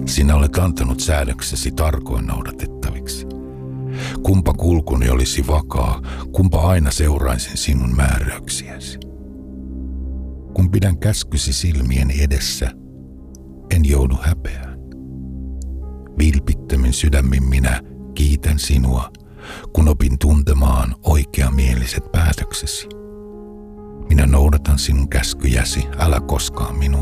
Sinä olet antanut säädöksesi tarkoin noudatettaviksi. Kumpa kulkuni olisi vakaa, kumpa aina seuraisin sinun määräyksiäsi. Kun pidän käskysi silmien edessä, en joudu häpeään. Vilpittömin sydämin minä kiitän sinua, kun opin tuntemaan oikeamieliset päätöksesi. Minä noudatan sinun käskyjäsi, älä koskaan minua